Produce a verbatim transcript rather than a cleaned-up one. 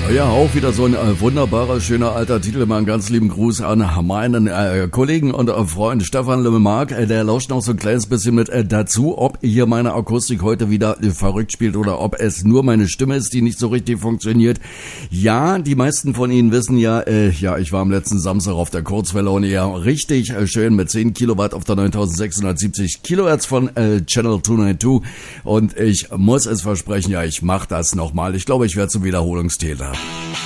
Ja, auch wieder so ein äh, wunderbarer, schöner alter Titel. Mal einen ganz lieben Gruß an meinen äh, Kollegen und äh, Freund Stefan Lemmark. Äh, der lauscht noch so ein kleines bisschen mit äh, dazu, ob hier meine Akustik heute wieder äh, verrückt spielt oder ob es nur meine Stimme ist, die nicht so richtig funktioniert. Ja, die meisten von Ihnen wissen ja, äh, ja, ich war am letzten Samstag auf der Kurzwelle und ja, richtig äh, schön mit zehn Kilowatt auf der neuntausendsechshundertsiebzig Kilohertz von äh, Channel zweihundertzweiundneunzig und ich muss es versprechen, ja, ich mache das nochmal. Ich glaube, ich werde zum Wiederholungstäter.